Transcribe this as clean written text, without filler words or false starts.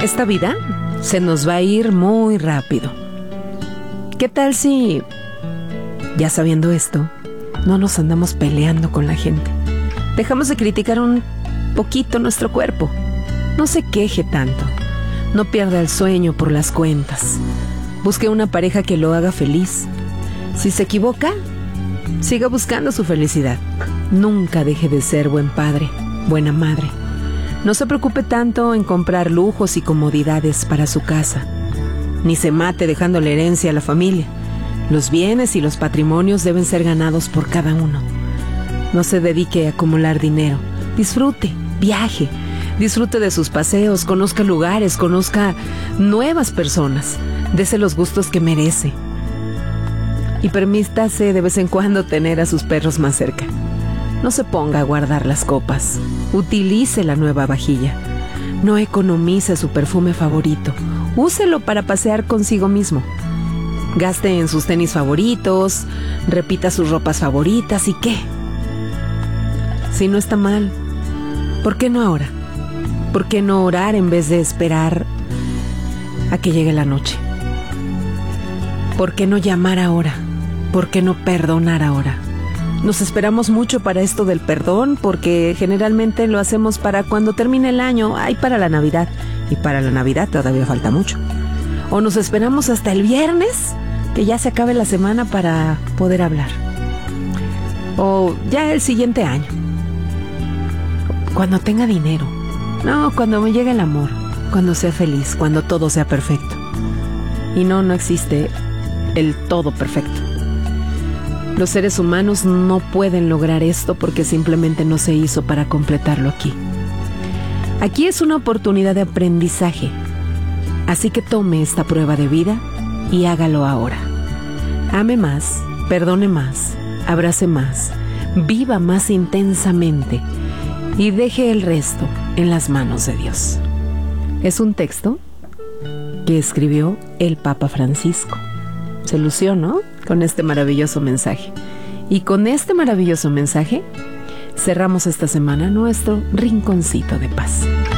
Esta vida se nos va a ir muy rápido. ¿Qué tal si, ya sabiendo esto, no nos andamos peleando con la gente? Dejamos de criticar un poquito nuestro cuerpo. No se queje tanto. No pierda el sueño por las cuentas. Busque una pareja que lo haga feliz. Si se equivoca, siga buscando su felicidad. Nunca deje de ser buen padre, buena madre. No se preocupe tanto en comprar lujos y comodidades para su casa. Ni se mate dejando la herencia a la familia. Los bienes y los patrimonios deben ser ganados por cada uno. No se dedique a acumular dinero. Disfrute, viaje, disfrute de sus paseos, conozca lugares, conozca nuevas personas. Dese los gustos que merece. Y permítase de vez en cuando tener a sus perros más cerca. No se ponga a guardar las copas. Utilice la nueva vajilla. No economice su perfume favorito. Úselo para pasear consigo mismo. Gaste en sus tenis favoritos, repita sus ropas favoritas, ¿y qué? Si no está mal, ¿por qué no ahora? ¿Por qué no orar en vez de esperar a que llegue la noche? ¿Por qué no llamar ahora? ¿Por qué no perdonar ahora? Nos esperamos mucho para esto del perdón porque generalmente lo hacemos para cuando termine el año, para la Navidad. Y para la Navidad todavía falta mucho. O nos esperamos hasta el viernes, que ya se acabe la semana para poder hablar. O ya el siguiente año. Cuando tenga dinero. No, cuando me llegue el amor. Cuando sea feliz, cuando todo sea perfecto. Y no existe el todo perfecto. Los seres humanos no pueden lograr esto porque simplemente no se hizo para completarlo aquí. Aquí es una oportunidad de aprendizaje. Así que tome esta prueba de vida y hágalo ahora. Ame más, perdone más, abrace más, viva más intensamente y deje el resto en las manos de Dios. Es un texto que escribió el Papa Francisco. Se lució, ¿no? Con este maravilloso mensaje. Y con este maravilloso mensaje cerramos esta semana nuestro rinconcito de paz.